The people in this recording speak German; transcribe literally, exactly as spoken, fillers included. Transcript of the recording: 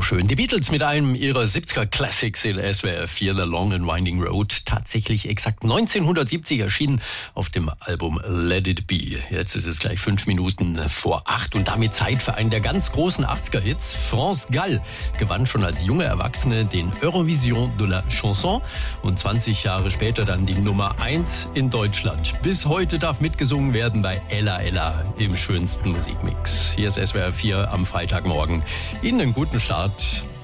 schön. Die Beatles mit einem ihrer siebziger Classics in S W R vier, The Long and Winding Road. Tatsächlich exakt neunzehnhundertsiebzig erschienen auf dem Album Let It Be. Jetzt ist es gleich fünf Minuten vor acht und damit Zeit für einen der ganz großen achtziger-Hits. France Gall gewann schon als junge Erwachsene den Eurovision de la Chanson und zwanzig Jahre später dann die Nummer eins in Deutschland. Bis heute darf mitgesungen werden bei Ella Ella im schönsten Musikmix. Hier ist S W R vier am Freitagmorgen. Ihnen einen guten Start.